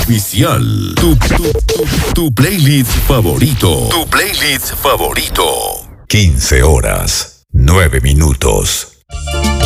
oficial. Tu playlist favorito. Tu playlist favorito. 15 horas, 9 minutos.